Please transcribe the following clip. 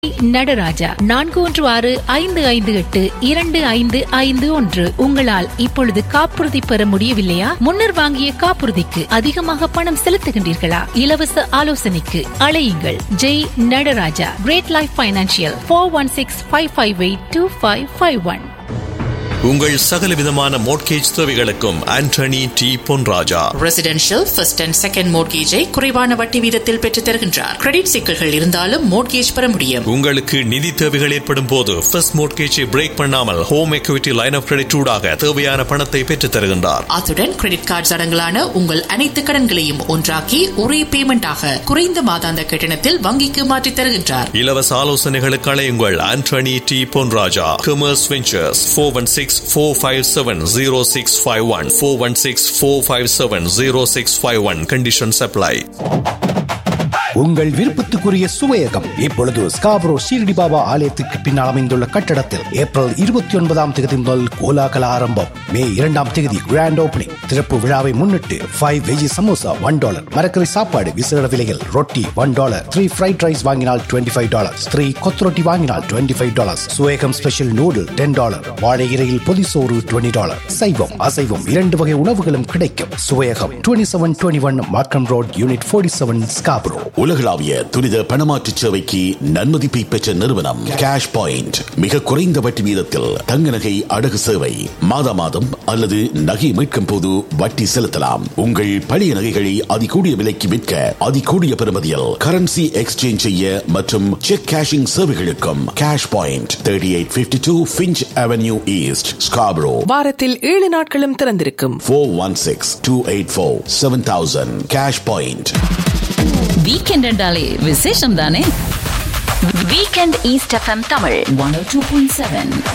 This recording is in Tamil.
நடராஜா 4165582551. உங்களால் இப்பொழுது காப்புறுதி பெற முடியவில்லையா? முன்னர் வாங்கிய காப்புறுதிக்கு அதிகமாக பணம் செலுத்துகின்றீர்களா? இலவச ஆலோசனைக்கு அழையுங்கள். Jai Nataraja, great life financial, 4165582551. உங்கள் சகலவிதமான மோட்கேஜ் தேவைகளுக்கும் Antony D Ponraja. Residential first and second மோட்கேஜை குறைவான வட்டி வீதத்தில் பெற்றுத் தருகின்றார். கிரெடிட் சிக்கல்கள் இருந்தாலும் மோட்கேஜ் பெற முடியும். உங்களுக்கு நிதி தேவைகள் ஏற்படும் போது ஃபர்ஸ்ட் மோட்கேஜை பிரேக் பண்ணாமல் home equity line of credit ஊடாக தேவையான பணத்தை பெற்றுத் தருகின்றார். அத்துடன் கிரெடிட் கார்டு அடங்கலான உங்கள் அனைத்து கடன்களையும் ஒன்றாக்கி ஒரே பேமெண்டாக குறைந்த மாதாந்த கட்டணத்தில் வங்கிக்கு மாற்றித் தருகின்றார். இலவச ஆலோசனைகளுக்கு அழையுங்கள். Antony D Ponraja, commerce ventures, 416-457-0651, 416-457-0651. Conditions apply. உங்கள் விருப்பத்துக்குரிய சுவையகம் இப்பொழுது ஸ்காப்ரோ ஷீரடி பாபா ஆலயத்துக்கு பின்னால் அமைந்துள்ள கட்டடத்தில் ஏப்ரல் 29 முதல் கோலாகல ஆரம்பம். மே 2 கிராண்ட் ஓபனிங். திறப்பு விழாவை முன்னிட்டு 5 வெஜி சமோசா $1, மரக்கறி சாப்பாடு விசேட விலையில், ரொட்டி $1, 3 ஃப்ரைட் ரைஸ் வாங்கினால் $25, 3 கொத்துரொட்டி வாங்கினால் $25, சுவேகம் ஸ்பெஷல் நூடுல் $10, வாழை இலையில் பொதிசோறு $20. சைவம் அசைவம் 2 வகை உணவுகளும் கிடைக்கும். சுவையகம் 2721 மார்க்கம் ரோட், யூனிட் 47, ஸ்காப்ரோ. உலகளாவிய துரித பணமாற்று சேவைக்கு நன்மதிப்பை பெற்ற நிறுவனம் கேஷ் பாயிண்ட். மிக குறைந்த வட்டி வீதத்தில் தங்க நகை அடகு சேவை. மாதா மாதம் அல்லது நகை மீட்கும் போது வட்டி செலுத்தலாம். உங்கள் பழைய நகைகளை அதிகூடிய விலைக்கு விற்க அதிகூடிய பெறுமதியில் கரன்சி எக்ஸ்சேஞ்ச் செய்ய மற்றும் check cashing சேவைகளுக்கும் cash point 3852 Finch avenue east, Scarborough. வாரத்தில் 7 நாட்களும் திறந்திருக்கும். 416-284-7000. Cash point. வீக்கெண்ட் என்றாலே விசேஷம் தானே. Weekend east FM Tamil 102.7.